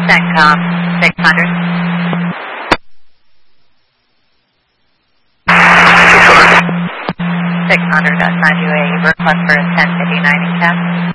CENTCOM 600. 600, that's 9UA, request for a 1059 cap.